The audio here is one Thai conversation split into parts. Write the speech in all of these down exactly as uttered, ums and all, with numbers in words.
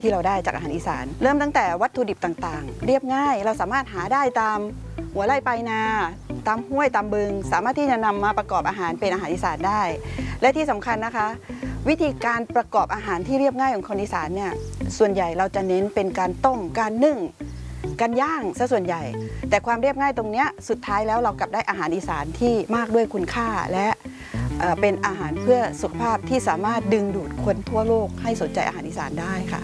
ที่เราได้จากอาหารอีสานเริ่มตั้งแต่วัตถุดิบต่างๆเรียบง่ายเราสามารถหาได้ตามหัวไร่ปลายนาตามห้วยตามบึงสามารถที่จะนำมาประกอบอาหารเป็นอาหารอีสานได้และที่สำคัญนะคะวิธีการประกอบอาหารที่เรียบง่ายของคนอีสานเนี่ยส่วนใหญ่เราจะเน้นเป็นการต้มการนึ่งการย่างซะส่วนใหญ่แต่ความเรียบง่ายตรงนี้สุดท้ายแล้วเรากลับได้อาหารอีสานที่มากด้วยคุณค่าและเป็นอาหารเพื่อสุขภาพที่สามารถดึงดูดคนทั่วโลกให้สนใจอาหารอีสานได้ค่ะ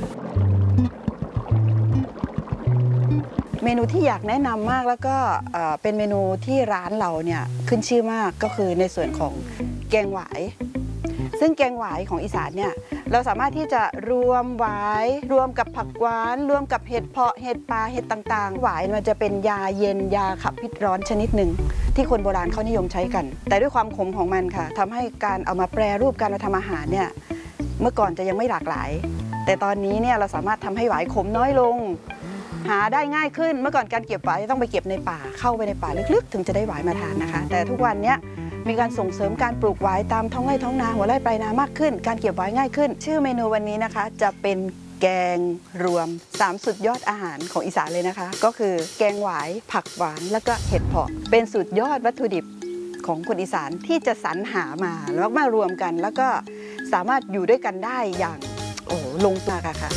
เมนูที่อยากแนะนำมากแล้วก็เป็นเมนูที่ร้านเราเนี่ยขึ้นชื่อมากก็คือในส่วนของแกงหวายซึ่งแกงหวายของอีสานเนี่ยเราสามารถที่จะรวมหวายรวมกับผักหวานรวมกับเห็ดเพาะเห็ดปลาเห็ดต่างๆหวายมันจะเป็นยาเย็นยาขับพิษร้อนชนิดหนึ่งที่คนโบราณเขานิยมใช้กันแต่ด้วยความขมของมันค่ะทำให้การเอามาแปรรูปการมาทำอาหารเนี่ยเมื่อก่อนจะยังไม่หลากหลายแต่ตอนนี้เนี่ยเราสามารถทำให้หวายขมน้อยลงหาได้ง่ายขึ้นเมื่อก่อนการเก็บหวายต้องไปเก็บในป่าเข้าไปในป่าลึกๆถึงจะได้หวายมาทานนะคะแต่ทุกวันนี้มีการส่งเสริมการปลูกหวายตามท้องไร่ท้องนาหัวไร่ปลายนามากขึ้นการเก็บหวายง่ายขึ้นชื่อเมนูวันนี้นะคะจะเป็นแกงรวมสามสุดยอดอาหารของอีสานเลยนะคะก็คือแกงหวายผักหวานแล้วก็เห็ดเผาะเป็นสุดยอดวัตถุดิบของคนอีสานที่จะสรรหามาแล้วมารวมกันแล้วก็สามารถอยู่ด้วยกันได้อย่างโอ้ลงตัวค่ะ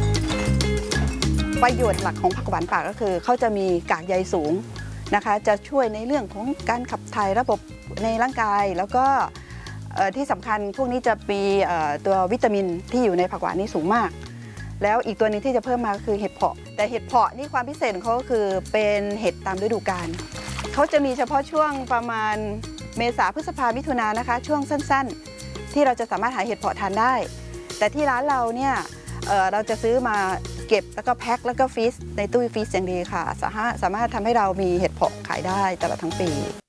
ประโยชน์หลักของผักหวานป่าก็คือเขาจะมีกากใยสูงนะคะจะช่วยในเรื่องของการขับถ่ายระบบในร่างกายแล้วก็ที่สำคัญพวกนี้จะมีตัววิตามินที่อยู่ในผักหวานนี้สูงมากแล้วอีกตัวนึงที่จะเพิ่มมาก็คือเห็ดเผาะแต่เห็ดเผาะนี่ความพิเศษของเขาก็คือเป็นเห็ดตามฤดูกาลเขาจะมีเฉพาะช่วงประมาณเมษาพฤษภามิถุนายนนะคะช่วงสั้นๆที่เราจะสามารถหาเห็ดเผาะทานได้แต่ที่ร้านเราเนี่ยเราจะซื้อมาเก็บแล้วก็แพ็คแล้วก็ฟรีซในตู้ฟรีซอย่างดีค่ะสามารถสามารถทำให้เรามีเห็ดเผาะขายได้ตลอดทั้งปี